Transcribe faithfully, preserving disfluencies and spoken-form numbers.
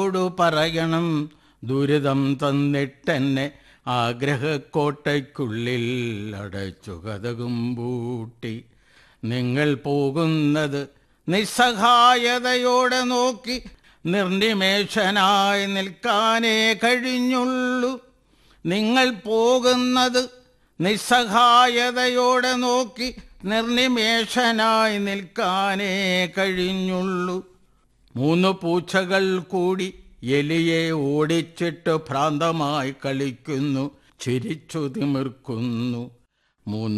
ആരോടു പറയണം ദുരിതം തന്നിട്ടെന്നെ ആഗ്രഹക്കോട്ടയ്ക്കുള്ളിൽ അടച്ചു കതകും പൂട്ടി. നിങ്ങൾ പോകുന്നത് നിസ്സഹായതയോടെ നോക്കി നിർനിമേഷനായി നിൽക്കാനേ കഴിഞ്ഞുള്ളൂ. നിങ്ങൾ പോകുന്നത് നിസ്സഹായതയോടെ നോക്കി നിർനിമേഷനായി നിൽക്കാനേ കഴിഞ്ഞുള്ളൂ. മൂന്ന് പൂച്ചകൾ കൂടി എലിയെ ഓടിച്ചിട്ട് ഭ്രാന്തമായി കളിക്കുന്നു, ചിരിച്ചു തിമിർക്കുന്നു. മൂന്ന്